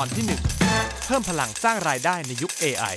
อนที่ 1 เพิ่มพลังสร้างรายได้ในยุค AI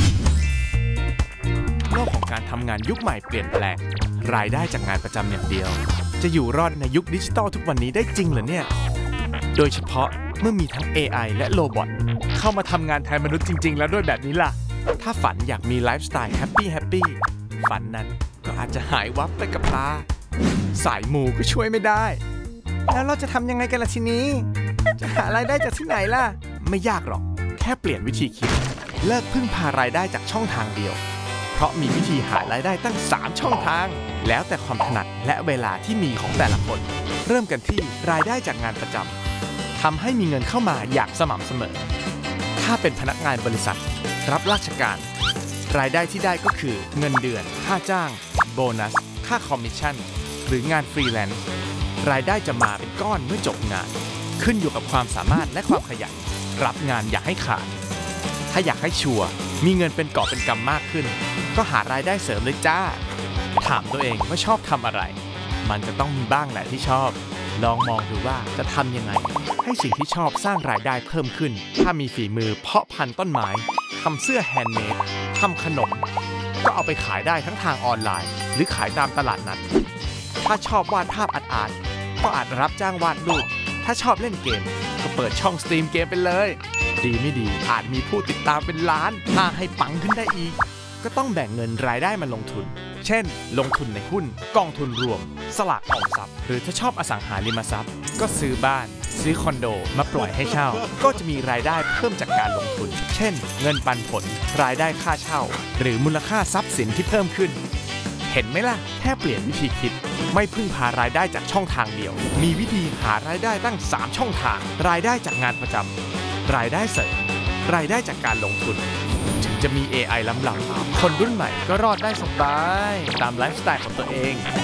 โลกของการทำงานยุคใหม่เปลี่ยนแปลงรายได้จากงานประจำอย่างเดียวจะอยู่รอดในยุคดิจิทัลทุกวันนี้ได้จริงเหรอเนี่ยโดยเฉพาะเมื่อมีทั้ง AI และโรบอทเข้ามาทำงานแทนมนุษย์จริงๆแล้วด้วยแบบนี้ล่ะถ้าฝันอยากมีไลฟ์สไตล์แฮปปี้ฝันนั้นก็อาจจะหายวับไปกับตาสายมูก็ช่วยไม่ได้แล้วเราจะทำยังไงกันล่ะทีนี้จะหารายได้จากที่ไหนล่ะไม่ยากหรอกแค่เปลี่ยนวิธีคิดเลิกพึ่งพารายได้จากช่องทางเดียวเพราะมีวิธีหารายได้ตั้ง3ช่องทางแล้วแต่ความถนัดและเวลาที่มีของแต่ละคนเริ่มกันที่รายได้จากงานประจำทำให้มีเงินเข้ามาอย่างสม่ำเสมอถ้าเป็นพนักงานบริษัทรับราชการรายได้ที่ได้ก็คือเงินเดือนค่าจ้างโบนัสค่าคอมมิชชั่นหรืองานฟรีแลนซ์รายได้จะมาเป็นก้อนเมื่อจบงานขึ้นอยู่กับความสามารถและความขยันรับงานอย่าให้ขาดถ้าอยากให้ชัวร์มีเงินเป็นกอบเป็นกำมากขึ้นก็หารายได้เสริมเลยจ้าถามตัวเองว่าชอบทำอะไรมันจะต้องมีบ้างแหละที่ชอบลองมองดูว่าจะทำยังไงให้สิ่งที่ชอบสร้างรายได้เพิ่มขึ้นถ้ามีฝีมือเพาะพันธุ์ต้นไม้ทำเสื้อแฮนด์เมดทำขนมก็เอาไปขายได้ทั้งทางออนไลน์หรือขายตามตลาดนัดถ้าชอบวาดภาพอาร์ตก็อาจรับจ้างวาดรูปถ้าชอบเล่นเกมก็เปิดช่องสตรีมเกมไปเลยดีไม่ดีอาจมีผู้ติดตามเป็นล้านถ้าให้ปังขึ้นได้อีกก็ต้องแบ่งเงินรายได้มาลงทุนเช่นลงทุนในหุ้นกองทุนรวมสลากออมทรัพย์หรือถ้าชอบอสังหาริมทรัพย์ก็ซื้อบ้านซื้อคอนโดมาปล่อยให้เช่าก็จะมีรายได้เพิ่มจากการลงทุนเช่นเงินปันผลรายได้ค่าเช่าหรือมูลค่าทรัพย์สินที่เพิ่มขึ้นเห็นไหมล่ะแค่เปลี่ยนวิธีคิดไม่พึ่งพารายได้จากช่องทางเดียวมีวิธีหารายได้ตั้ง3ช่องทางรายได้จากงานประจำรายได้เสริมรายได้จากการลงทุนถึงจะมี AI ล้ำๆคนรุ่นใหม่ก็รอดได้สบายตามไลฟ์สไตล์ของตัวเอง